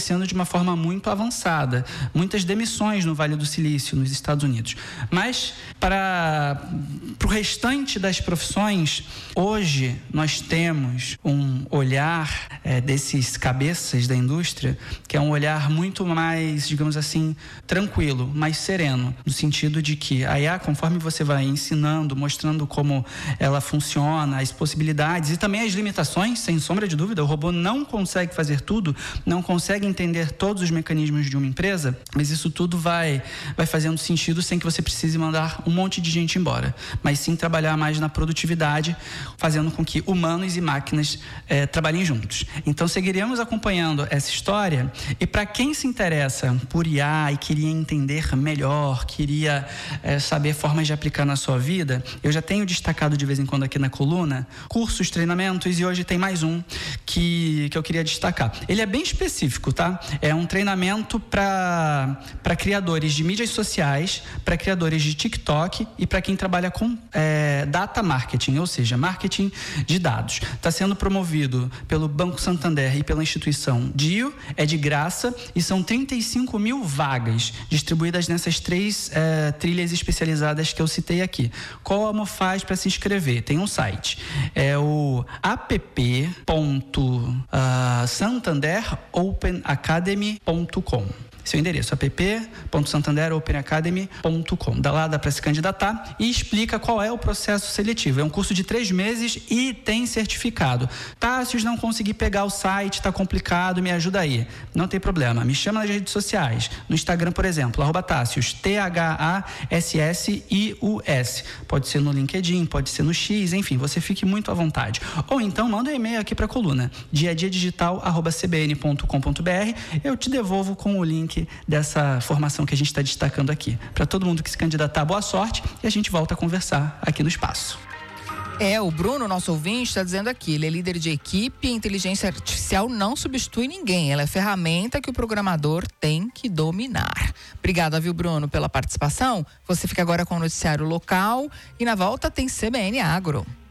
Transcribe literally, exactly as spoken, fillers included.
acontecendo de uma forma muito avançada. Muitas demissões no Vale do Silício, nos Estados Unidos. Mas, para, para o restante das profissões, hoje nós temos um olhar é, desses cabeças da indústria, que é um olhar muito mais, digamos assim, tranquilo, mais sereno, no sentido de que a I A, conforme você vai ensinando, mostrando como ela funciona, as possibilidades e também as limitações, sem sombra de dúvida, o robô não consegue fazer tudo, não consegue entender todos os mecanismos de uma empresa, mas isso tudo vai, vai fazendo sentido sem que você precise mandar um monte de gente embora, mas sim trabalhar mais na produtividade, fazendo com que humanos e máquinas é, trabalhem juntos. Então, seguiremos acompanhando essa história, e para quem se interessa por I A e queria entender melhor, queria é, saber formas de aplicar na sua vida, eu já tenho destacado de vez em quando aqui na coluna cursos, treinamentos, e hoje tem mais um que, que eu queria destacar. Ele é bem específico, tá? É um treinamento para para criadores de mídias sociais, para criadores de TikTok e para quem trabalha com é, data marketing, ou seja, marketing de dados. Está sendo promovido pelo Banco Santander e pela instituição DIO, é de graça e são trinta e cinco mil vagas distribuídas nessas três é, trilhas especializadas que eu citei aqui. Como faz para se inscrever? Tem um site, é o app ponto santander open academy ponto com. Seu endereço, app ponto santander open academy ponto com. Da lá dá para se candidatar e explica qual é o processo seletivo. É um curso de três meses e tem certificado. Tássios, não consegui pegar o site, está complicado, me ajuda aí. Não tem problema, me chama nas redes sociais. No Instagram, por exemplo, arroba Tássios, T H A S S I U S. Pode ser no LinkedIn, pode ser no X, enfim, você fique muito à vontade. Ou então, manda um e-mail aqui para a coluna, diadiadigital arroba c b n ponto com ponto b r. Eu te devolvo com o link dessa formação que a gente está destacando aqui. Para todo mundo que se candidatar, boa sorte, e a gente volta a conversar aqui no espaço. É, o Bruno, nosso ouvinte, está dizendo aqui, ele é líder de equipe, inteligência artificial não substitui ninguém, ela é ferramenta que o programador tem que dominar. Obrigada, viu, Bruno, pela participação. Você fica agora com o noticiário local e na volta tem C B N Agro.